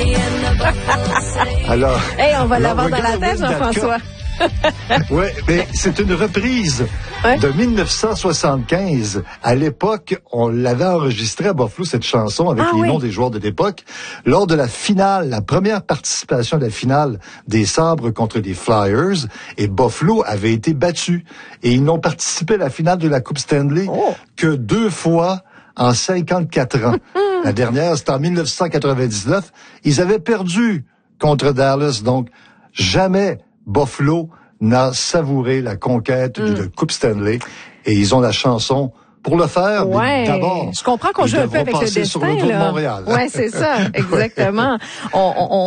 Alors, on va l'avoir dans la tête, Jean-François. Oui, mais c'est une reprise de 1975. À l'époque, on l'avait enregistrée à Buffalo, cette chanson, avec les noms des joueurs de l'époque, lors de la finale, la première participation de la finale des Sabres contre les Flyers, et Buffalo avait été battu. Et ils n'ont participé à la finale de la Coupe Stanley que 2 fois en 54 ans. La dernière, c'était en 1999. Ils avaient perdu contre Dallas, donc jamais Buffalo n'a savouré la conquête d'une Coupe Stanley, et ils ont la chanson pour le faire. Mais d'abord, je comprends qu'on joue un peu avec le destin, sur le dos de Montréal. Ouais, c'est ça, exactement.